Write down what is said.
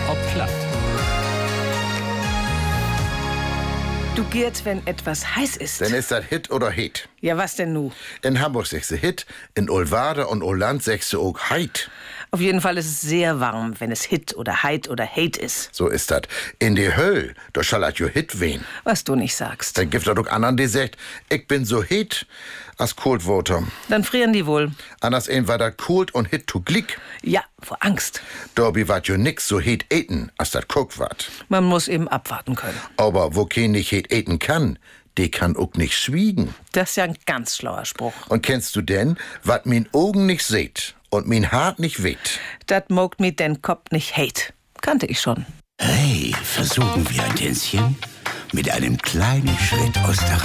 ob platt. Du Gerd, wenn etwas heiß ist. Dann ist das Hit oder Heet. Ja, was denn nu? In Hamburg sagst du Hit, in Olwade und Oland sagst du auch Heit. Auf jeden Fall ist es sehr warm, wenn es Hit oder Heit oder Hate ist. So ist das. In die Höll, da schallert jo Hit wehen. Was du nicht sagst. Dann gibt es auch anderen, die sagt, ich bin so Hit als Cold Water. Dann frieren die wohl. Anders ein war da Cold und Hit to Glick. Ja, vor Angst. Dorbi wat jo nix so Hit eten, als dat Cook wat. Man muss eben abwarten können. Aber wo kein nicht Hit eten kann, die kann auch nicht schwiegen. Das ist ja ein ganz schlauer Spruch. Und kennst du denn, wat min Augen nicht seht und min Hart nicht weht? Dat mogt mi den Kopf nicht hate. Kannte ich schon. Hey, versuchen wir ein Tänzchen mit einem kleinen Schritt aus der